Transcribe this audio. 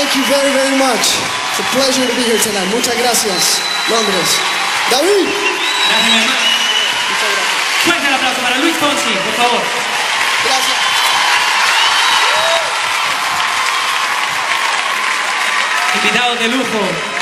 Thank you very, very much. It's a pleasure to be here tonight. Muchas gracias, Londres. David. Gracias, mi hermano. Muchas gracias. Fuerte el aplauso para Luis Fonsi, por favor. Gracias. Invitados de lujo.